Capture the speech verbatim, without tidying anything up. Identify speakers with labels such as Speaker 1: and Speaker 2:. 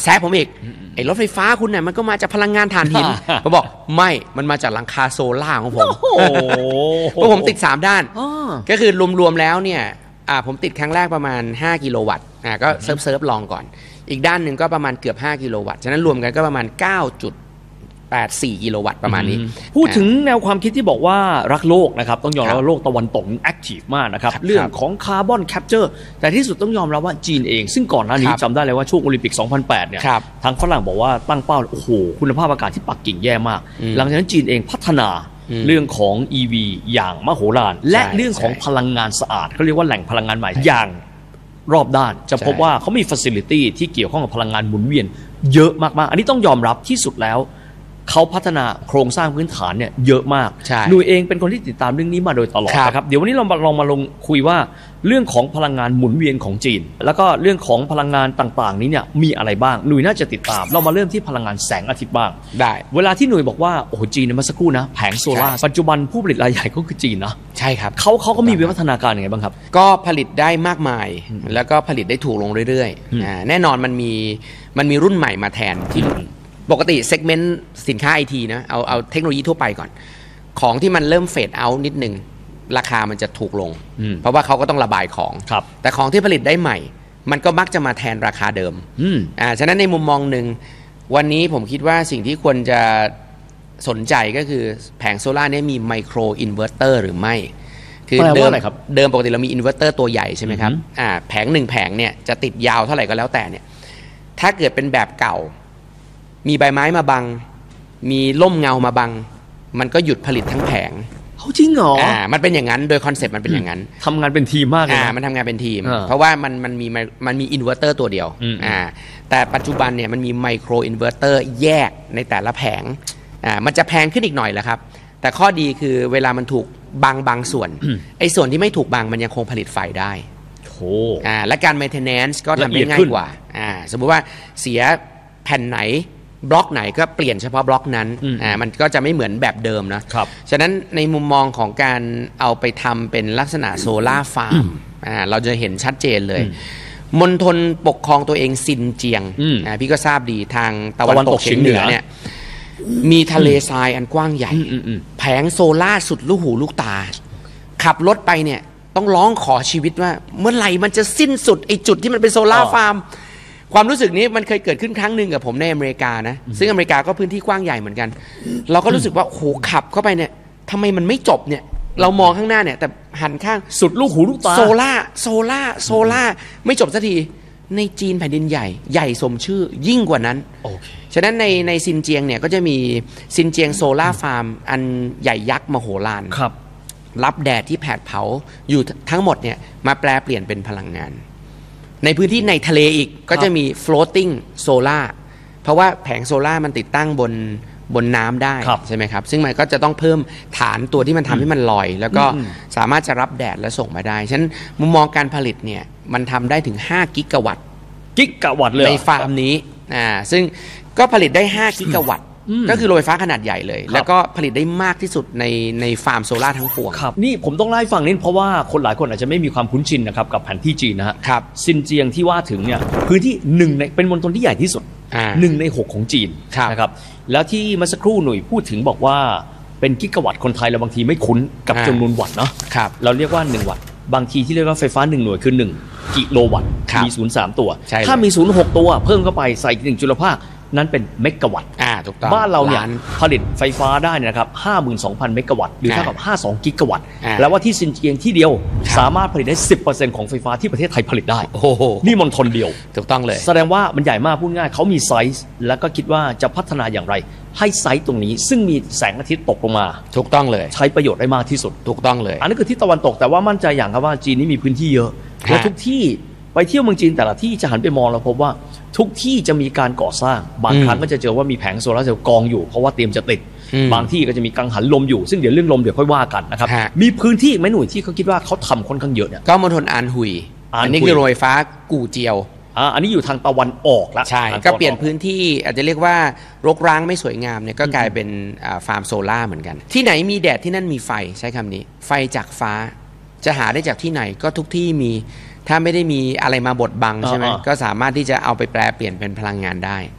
Speaker 1: แซะผมอีกไอ้รถไฟฟ้าคุณเนี่ยมันก็มาจากพลังงานถ่านหินผมบอกไม่มันมาจากหลังคาโซล่าของผมเพราะผมติดสามด้านก็คือรวมๆแล้วเนี่ยผมติดครั้งแรกประมาณห้ากิโลวัตต์ก็เซิร์ฟเซิร์ฟลองก่อนอีกด้านหนึ่งก็ประมาณเกือบห้ากิโลวัตต์ฉะนั้นรวมกันก็ประมาณ เก้าจุดแปดสี่ กิโลวัตต์ประมาณนี้
Speaker 2: พูดถึงแนวความคิดที่บอกว่ารักโลกนะครับต้องยอมรับว่าโลกตะวันตกแอคทีฟมากนะครับเรื่องของคาร์บอนแคปเจอร์แต่ที่สุดต้องยอมรับว่าจีนเองซึ่งก่อนหน้านี้จำได้เลยว่าช่วงโอลิมปิกสองพันแปดเนี่ยทางฝรั่งบอกว่าตั้งเป้าโอ้โหคุณภาพอากาศที่ปักกิ่งแย่มากหลังจากนั้นจีนเองพัฒนาเรื่องของ อี วี อย่างมโหฬารและเรื่องของพลังงานสะอาดเขาเรียกว่าแหล่งพลังงานใหม่อย่างรอบด้านจะพบว่าเขามีฟัสซิลิตี้ที่เกี่ยวข้องกับพลังงานหมุนเวียนเยอะมากๆอันนี้ต้องยอมรับที่สุดแล้วเขาพัฒนาโครงสร้างพื้นฐานเนี่ยเยอะมากหนุ่ยเองเป็นคนที่ติดตามเรื่องนี้มาโดยตลอดนะครับเดี๋ยววันนี้เราลองมาลงคุยว่าเรื่องของพลังงานหมุนเวียนของจีนแล้วก็เรื่องของพลังงานต่างๆนี้เนี่ยมีอะไรบ้างหนุ่ยน่าจะติดตามเรามาเริ่มที่พลังงานแสงอาทิตย์บ้าง
Speaker 1: ได้
Speaker 2: เวลาที่หนุ่ยบอกว่าโอ้โหจีนเมื่อสักครู่นะแผงโซล่าปัจจุบันผู้ผลิตรายใหญ่ก็คือจีนนะ
Speaker 1: ใช่ครับ
Speaker 2: เขาเขาก็มีวิวัฒนาการยังไงบ้างครับ
Speaker 1: ก็ผลิตได้มากมายแล้วก็ผลิตได้ถูกลงเรื่อยๆแน่นอนมันมีมันมีรุ่นใหม่มาแทนที่ปกติเซกเมนต์สินค้าไอทีนะเอาเอาเทคโนโลยีทั่วไปก่อนของที่มันเริ่มเฟดเอาท์นิดนึงราคามันจะถูกลงเพราะว่าเขาก็ต้องระบายของแต่ของที่ผลิตได้ใหม่มันก็มักจะมาแทนราคาเดิมอ่าฉะนั้นในมุมมองหนึ่งวันนี้ผมคิดว่าสิ่งที่ควรจะสนใจก็คือแผงโซล่านี้มีไมโครอินเวอร์เตอร์หรือไม่
Speaker 2: คือเดิม
Speaker 1: เดิมปกติเรามีอินเวอร์เตอร์ตัวใหญ่ใช่ไหมครับอ่าแผงหนึ่งแผงเนี่ยจะติดยาวเท่าไหร่ก็แล้วแต่เนี่ยถ้าเกิดเป็นแบบเก่ามีใบไม้มาบังมีร่มเงามาบังมันก็หยุดผลิตทั้งแผง
Speaker 2: เขาจริงเหรอ
Speaker 1: อ่ามันเป็นอย่างนั้นโดยคอนเซ็ปต์มันเป็นอย่างนั้น
Speaker 2: ทำงานเป็นทีมมากเลย
Speaker 1: อ่ามันทำงานเป็นทีมเพราะว่ามันมันมีมันมีอินเวอร์เตอร์ตัวเดียวอ่าแต่ปัจจุบันเนี่ยมันมีไมโครอินเวอร์เตอร์แยกในแต่ละแผงอ่ามันจะแพงขึ้นอีกหน่อยแหละครับแต่ข้อดีคือเวลามันถูกบังบางส่วนไอ้ส่วนที่ไม่ถูกบังมันยังคงผลิตไฟได้
Speaker 2: โอ้
Speaker 1: อ่าและการ maintenance ก็ทำได้ง่ายกว่าอ่าสมมุติว่าเสียแผ่นไหนบล็อกไหนก็เปลี่ยนเฉพาะบล็อกนั้นอ่ามันก็จะไม่เหมือนแบบเดิมนะครับฉะนั้นในมุมมองของการเอาไปทำเป็นลักษณะโซล่าฟาร์มอ่าเราจะเห็นชัดเจนเลยมณฑลปกครองตัวเองซินเจียงอ่าพี่ก็ทราบดีทางตะวันตกเฉียงเหนือเนี่ยมีทะเลทรายอันกว้างใหญ่แผงโซล่าสุดลูกหูลูกตาขับรถไปเนี่ยต้องร้องขอชีวิตว่าเมื่อไหร่มันจะสิ้นสุดไอ้จุดที่มันเป็นโซล่าฟาร์มความรู้สึกนี้มันเคยเกิดขึ้นครั้งหนึ่งกับผมในอเมริกานะซึ่งอเมริกาก็พื้นที่กว้างใหญ่เหมือนกันเราก็รู้สึกว่าโอ้โหขับเข้าไปเนี่ยทำไมมันไม่จบเนี่ยเรามองข้างหน้าเนี่ยแต่หันข้าง
Speaker 2: สุดลูกหูลูกตา
Speaker 1: โซล่าโซล่าโซล่าไม่จบสักทีในจีนแผ่นดินใหญ่ใหญ่สมชื่อยิ่งกว่านั้นฉะนั้นในในซินเจียงเนี่ยก็จะมีซินเจียงโซล่าฟาร์มอันใหญ่ยักษ์มโหฬาร
Speaker 2: ครับ
Speaker 1: รับแดดที่แผดเผาอยู่ทั้งหมดเนี่ยมาแปลเปลี่ยนเป็นพลังงานในพื้นที่ในทะเลอีกก็จะมี floating solar เพราะว่าแผงโซล่ามันติดตั้งบนบนน้ำได้ใช่ไหมครับซึ่งมันก็จะต้องเพิ่มฐานตัวที่มันทำให้มันลอยแล้วก็สามารถจะรับแดดและส่งมาได้ฉะนั้นมุมมองการผลิตเนี่ยมันทำได้ถึงห้ากิกะวัตต์
Speaker 2: กิกะวัตต์เลย
Speaker 1: ในฟาร์มนี้อ่าซึ่งก็ผลิตได้ห้ากิกะวัตต์ก็คือโรงไฟฟ้าขนาดใหญ่เลยแล้วก็ผลิตได้มากที่สุดในในฟาร์มโซล่าทั้งปวง
Speaker 2: ครับนี่ผมต้องไล่ฟังนิดเพราะว่าคนหลายคนอาจจะไม่มีความคุ้นชินนะครับกับแผนที่จีนนะฮะ
Speaker 1: ครับ
Speaker 2: ซินเจียงที่ว่าถึงเนี่ยพื้นที่หนึ่งในเป็นมณฑลที่ใหญ่ที่สุดหนึ่งในหกของจีนนะครับแล้วที่เมื่อสักครู่หนุ่ยพูดถึงบอกว่าเป็นกิกะวัตต์คนไทยเราบางทีไม่คุ้นกับจำนวนวัตต์เนาะเราเรียกว่าหนึ่งวัตต์บางทีที่เรียกว่าไฟฟ้าหนึ่งหน่วยคือหนึ่งกิโลวัตต์มีศูนย์สามตัวถ้ามีศูนย์หกตัวเพิ่มเข้าไปใส่หนึ่งจุลภาคนั้นเป็นเมกะวัตต์
Speaker 1: อ่าถูกต้อง
Speaker 2: บ้านเราเนี่ยผลิตไฟฟ้าได้นะครับ ห้าหมื่นสองพัน เมกะวัตต์หรือเท่ากับห้าสิบสองกิกะวัตต์แล้วว่าที่ซินเจียงที่เดียวสามารถผลิตได้ สิบเปอร์เซ็นต์ ของไฟฟ้าที่ประเทศไทยผลิตได้
Speaker 1: โอ้โห
Speaker 2: นี่มณฑลเดียว
Speaker 1: ถูกต้องเลย
Speaker 2: แสดงว่ามันใหญ่มากพูดง่ายเขามีไซส์แล้วก็คิดว่าจะพัฒนาอย่างไรให้ไซส์ตรงนี้ซึ่งมีแสงอาทิตย์ตกลงมา
Speaker 1: ถูกต้องเลย
Speaker 2: ใช้ประโยชน์ได้มากที่สุด
Speaker 1: ถูกต้องเลย
Speaker 2: อันนี้คือที่ตะวันตกแต่ว่ามั่นใจอย่างครับว่าจีนนี่มีพื้นที่เยอะและทุกที่ไปเที่ยวเมืองจีนแต่ละที่จะหันไปมองเราพบว่าทุกที่จะมีการก่อสร้างบางครั้งก็จะเจอว่ามีแผงโซลาร์เซลล์กองอยู่เพราะว่าเตรียมจะติดบางที่ก็จะมีกังหันลมอยู่ซึ่งเดี๋ยวเรื่องลมเดี๋ยวค่อยว่ากันนะครับมีพื้นที่ไหมหน่วยที่เขาคิดว่าเขาทำค่อนข้างเยอะเนี่ย
Speaker 1: ก็มณฑลอานฮุยอันนี้คือโรงไฟฟ้ากู่เจียว
Speaker 2: อ่าอันนี้อยู่ทางตะวันออกละ
Speaker 1: ใช่ก็เปลี่ยนพื้นที่อาจจะเรียกว่ารกร้างไม่สวยงามเนี่ยก็กลายเป็นฟาร์มโซล่าเหมือนกันที่ไหนมีแดดที่นั่นมีไฟใช้คำนี้ไฟจากฟ้าจะหาได้จากที่ไหนก็ทุกที่มีถ้าไม่ได้มีอะไรมาบดบังใช่ไหม
Speaker 2: อ่าๆ
Speaker 1: ก็สามารถที่จะเอาไปแปลเปลี่ยนเป็นพลังงานได้